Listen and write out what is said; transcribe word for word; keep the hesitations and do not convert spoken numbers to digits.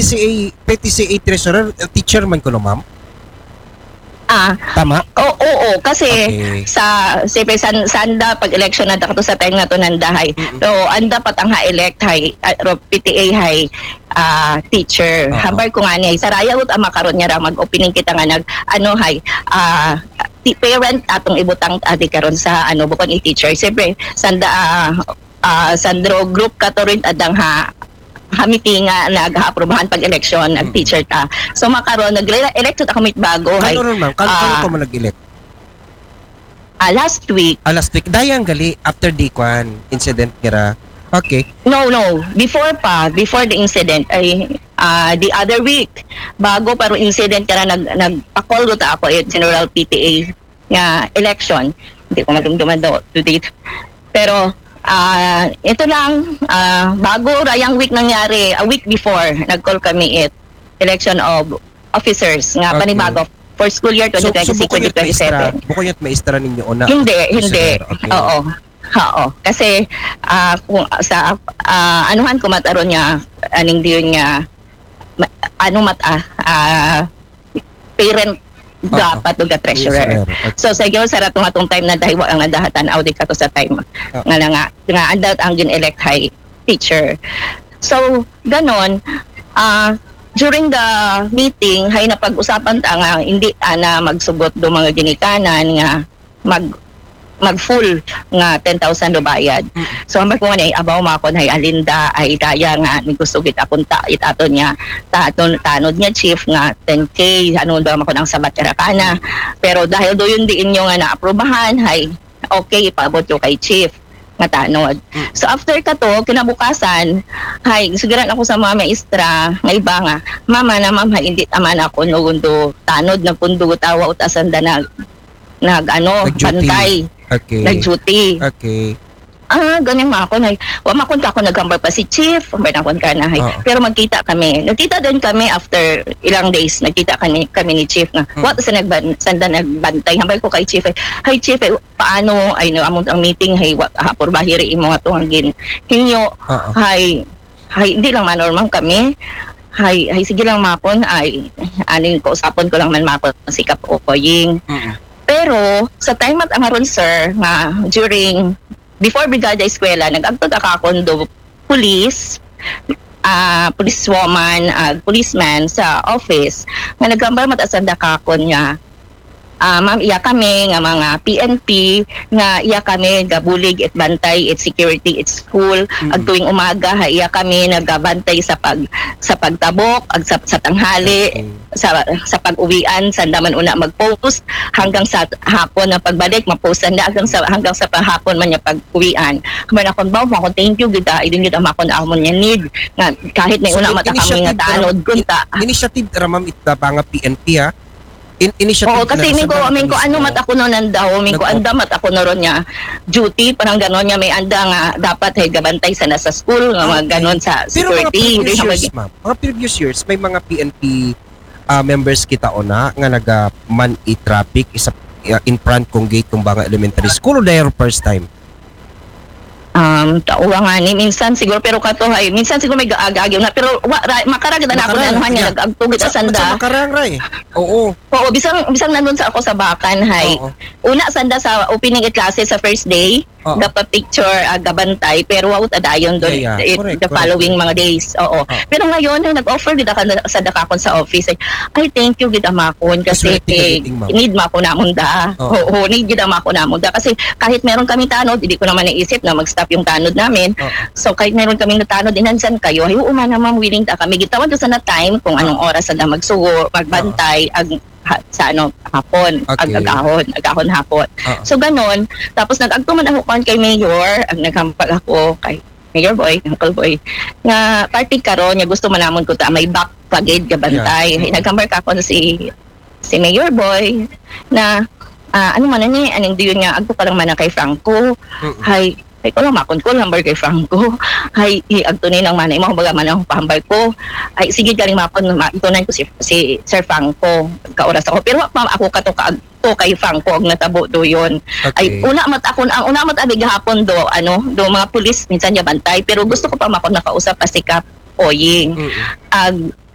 C A, P T C A treasurer, uh, teacher man ko no, ma'am? Ah, Tama? oo, oo, kasi Okay. sa siyempre san sanda pag election na to sa time na to nandahay. Mm-mm. So anda patang ha elect hay uh, P T A hay ah, teacher. Oo. Hambay ko nga niya saraya ut ang makaron niya ra mag-opening kita nga nag ano hay ah ti- parent atong ibutang adi karon sa ano bukod i teacher. Siyempre sanda ah, ah, sandro group ka to rin adang ha hamiti nga nag-aprobahan pag election nag teacher ta. So makaron nag-elect ta kami bago hay Kano ron, ma'am? Kano, kano ah, ka mo nag-elect? ah, last week. Ah, last week. Dayang gali, after the kwan, incident kira. Okay. No, no. Before pa, before the incident, ay ah, the other week, bago pero incident ka na nag, nagpa-call ko ta ako at General P T A nga election. Hindi ko madumduman daw to date. Pero ah, ito lang, ah, bago rayang week nangyari, a week before, nag-call kami it election of officers nga Okay. panibago for school year So, so twenty twenty-six bukod yung maestra, twenty twenty-seven. bukod yung maestra ninyo una. Hindi, hindi. Okay. Oo. Oo. Kasi ah, kung sa ah, anuhan ko mataron niya aning diyon niya ma- ano mata ah, parent dapat og treasurer. Okay. So sa gyud sa ratong atong time na dahil wa ang nadahatan audi kato sa time Ah. nga na nga nga andat ang gin-elect high teacher. So ganon ah during the meeting hay napag-usapan ta nga hindi ana magsugot do mga ginikanan nga mag mag full nga ten thousand do bayad. So ang ko ni abaw makon hay alinda ay daya nga ni gusto gid akong ta itaton niya taton tanod niya chief nga ten K ano ba makon ang sabat kana. Pero dahil do yun di inyo nga naaprobahan hay okay paabot yo kay chief nga tanod. So after kato kinabukasan hay sugiran ako sa mga maestra nga iba nga mama na ma'am hay hindi taman ako no gundo tanod na pundo tawa utasan da nag nag ano Nag-duty. pantay Okay. nag-duty. Okay. Ah, ganyan mga ako. Wa makon ka ako nagkambar pa si Chief. Kambar na kon ka na. hay. Oo. Pero magkita kami. Nagkita din kami after ilang days. Nagkita kami, kami ni Chief nga. Hmm. What sa nagban, sanda nagbantay. Hambay ko kay Chief. Hi Chief, eh, paano ay no among ang meeting hay wa hapor bahiri imo nga tuang gin. Hinyo Oo. hay hay hindi lang manormal kami. Hay hay sige lang mapon ay aning ko usapon ko lang man mapon sikap o koying. Mm-mm. Pero sa time at angaron sir nga during before brigada eskwela nag-agtod ka kondo police ah policewoman uh, policeman sa office nga naggambar matasanda ka kon nga ah ma'am iya kami nga mga P N P nga iya kami gabulig at bantay at security at school Mm. ag tuwing umaga ha iya kami nagabantay sa pag sa pagtabok ag sa, sa tanghali Okay. sa sa pag-uwian sanda man una mag-post hanggang sa hapon na pagbalik ma-post na hanggang sa hanggang sa pahapon man niya pag-uwian kamay na kon ba mo thank you gid idin gid makon amon niya need nga kahit na So, una mata kami nga initiative, tanod ra- kunta in- Initiative ra ma'am ita pa nga P N P ha. In initiative. oo kasi na- min ko sa mga min ko ano mismo. mat ako no nandaw min ko Nag- anda mat ako no ron niya duty parang ganon niya may anda nga dapat hay gabantay sa nasa school nga mga Okay. ganon sa Pero mga security previous Di years, ka mag- ma'am, mga previous years, may mga P N P ah, members kita ona nga naga man i-traffic isa ah, in front kong gate kung banga elementary school o their first time. Um, tauwa nga ni minsan siguro pero kato hay minsan siguro may gaagagyo na pero wa, ra, makaragad na ako na Makarang, anuhan niya yeah. nag-agtugit sa Sa sanda. makarang ra eh. Oo. Oo, bisang bisang nandun sa ako sa Bakan hay. Oo. Una sanda sa opening klase sa first day, Oo. gapa picture uh, gabantay pero wa ta dayon doon Yeah, yeah. it- Correct, the correct. following mga days. Oo. Pero ngayon ay nag-offer gid ka sa dakakon sa office. Ay, ay thank you gid amakon kasi Swerte ka eh, giting, ma'am. need mako namon da. Oo. Oo, need gid amako namon da kasi kahit meron kami tanod, hindi ko naman naisip na mag-stop yung tanod namin. Oo. So kahit meron kaming natanod, inansan kayo, ay uma naman willing ta kami. Gitawan to sa na time kung anong oras na magsugo, magbantay, ag, ha, sa ano, hapon, Okay. ag agahon, agahon hapon. Oo. So ganon, tapos nag-agtuman ako kan kay Mayor, ang naghampag ako kay Mayor Boy, Uncle Boy, nga party karon niya gusto man namon ko ta may back pagid gabantay. Yeah. Yeah. Naghambar ka ako si si Mayor Boy na ah, ano man na ni aning diyon nga agto pa lang man na kay Franco. Mm-mm. Hay ay ko lang makon ko number kay Franco. Hay agto ni nang manay mo baga man ang pahambay ko. Ay sige galing makon maitunan ko si si Sir Franco kaoras ako pero wa pa ako kato ka to kay Franco ang natabo do yon. Ay Okay. una mat ako ang una mat abi gahapon do ano do mga pulis minsan niya bantay pero gusto ko pa makon nakausap pa si Kap Oying. Mm-mm. Ag